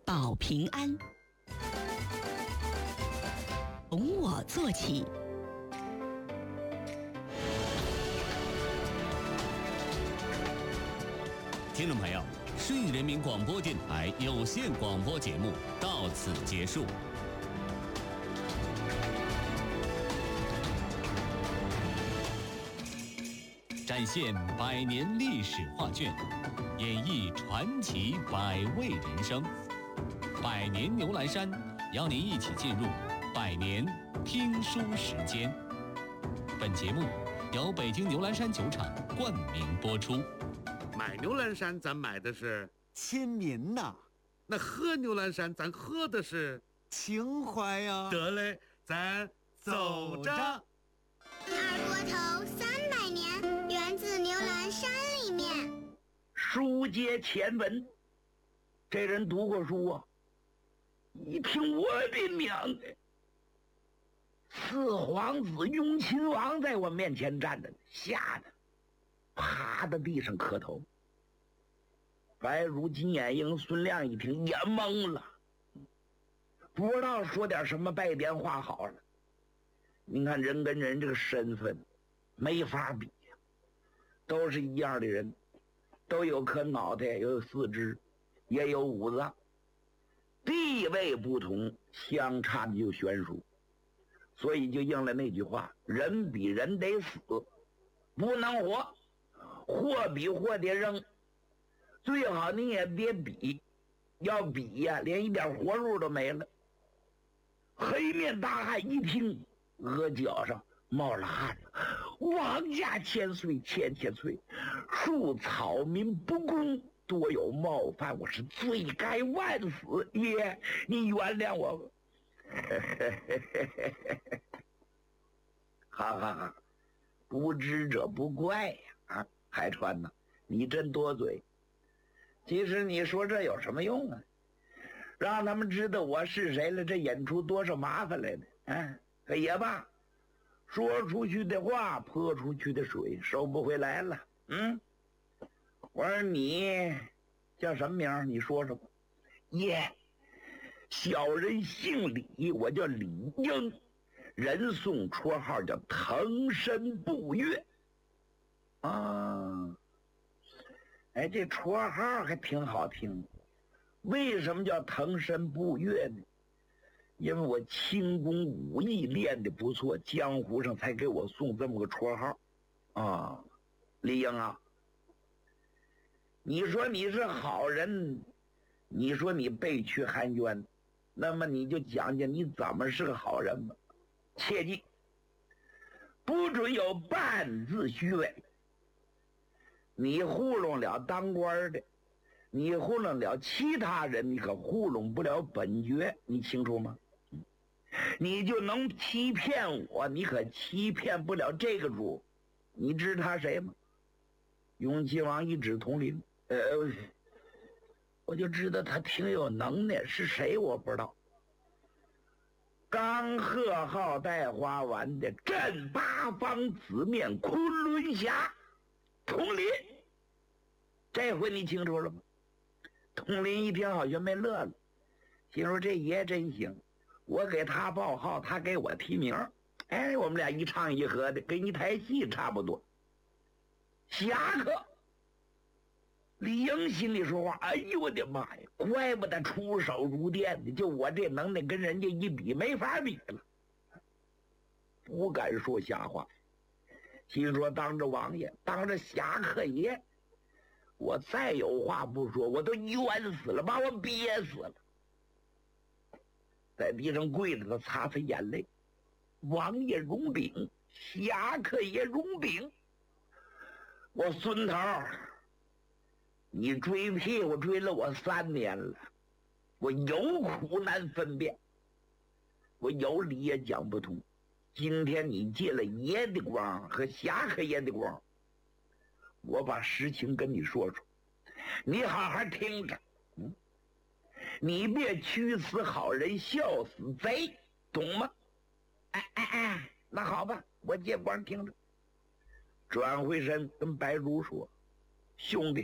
保平安，从我做起。 听众朋友，顺义人民广播电台有线广播节目到此结束。展现百年历史画卷，演绎传奇百味人生。百年牛栏山邀您一起进入百年听书时间。本节目由北京牛栏山酒厂冠名播出。 买牛栏山咱买的是亲民呐， 那喝牛栏山咱喝的是情怀呀。 得嘞，咱走着。 二锅头300年，源自牛栏山里面。 书接前文，这人读过书啊，一听我的娘的，四皇子雍亲王在我面前站着，吓得趴在地上磕头。白如金眼英孙亮一听也懵了，不知道说点什么拜年话好了。你看人跟人这个身份没法比呀，都是一样的人，都有颗脑袋，也有四肢，也有五脏，地位不同，相差的就悬殊。所以就应了那句话，人比人得死，不能活，货比货得扔，最好你也别比，要比呀，连一点活路都没了。黑面大汉一听，额角上冒了汗了，王家千岁千千岁，恕草民不公，多有冒犯，我是罪该万死，爷你原谅我吧。哈哈哈，不知者不怪呀！啊，海川呐，你真多嘴。其实你说这有什么用啊？让他们知道我是谁了，这引出多少麻烦来呢？啊，可也罢，说出去的话，泼出去的水，收不回来了。我说你叫什么名？你说说吧。耶，小人姓李，我叫李英，人送绰号叫腾身步月。啊，哎，这绰号还挺好听。为什么叫腾身步月呢？因为我轻功武艺练得不错，江湖上才给我送这么个绰号。啊，李英啊，你说你是好人，你说你背屈含冤，那么你就讲讲你怎么是个好人吧。切记，不准有半字虚伪。你糊弄了当官的，你糊弄了其他人，你可糊弄不了本爵，你清楚吗？你就能欺骗我，你可欺骗不了这个主。你知他谁吗？雍亲王一指铜铃，我就知道他挺有能耐，是谁我不知道。刚贺号带花丸的镇八方紫面昆仑侠铜林，这回你清楚了吗？铜林一听好像没乐了，心说这爷真行，我给他报号，他给我提名，哎，我们俩一唱一和的，跟一台戏差不多。侠客李英心里说话，哎呦我的妈呀，怪不得出手如电的，就我这能耐跟人家一比，没法比了。不敢说瞎话，心说当着王爷，当着侠客爷，我再有话不说，我都冤死了，把我憋死了。在地上跪着，他擦擦眼泪。王爷容禀，侠客爷容禀，我孙头，你追屁股追了我3年了，我有苦难分辨，我有理也讲不通。今天你借了爷的光和侠客爷的光，我把实情跟你说说，你好好听着。你别屈死好人，笑死贼，懂吗？哎，那好吧，我借光听着。转回身跟白如说，兄弟，